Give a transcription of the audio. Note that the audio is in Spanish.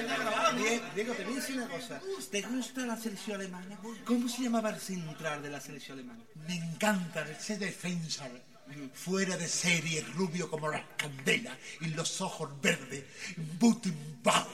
Diego, te voy a decir una cosa. ¿Te gusta la selección alemana? ¿Cómo se llamaba el central de la selección alemana? Me encanta ese defensa. Fuera de serie, rubio como las candelas y los ojos verdes. Butenbauer.